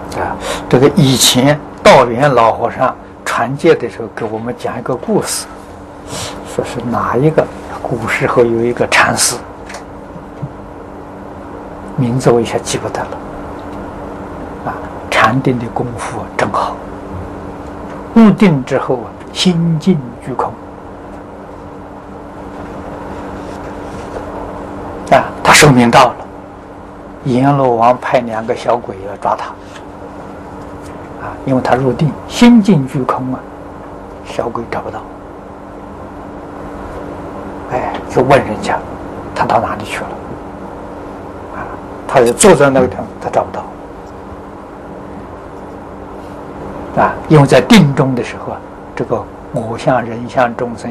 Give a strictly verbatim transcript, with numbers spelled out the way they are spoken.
啊，这个以前道元老和尚传戒的时候，给我们讲一个故事，说是哪一个古时候有一个禅师，名字我一下记不得了。啊，禅定的功夫真好，入定之后啊，心静具空。啊，他寿命到了，阎罗王派两个小鬼要抓他。啊，因为他入定，心静具空啊，小鬼找不到。哎，就问人家，他到哪里去了？啊，他就坐在那个地方，他找不到。啊，因为在定中的时候啊，这个我相、人相、众生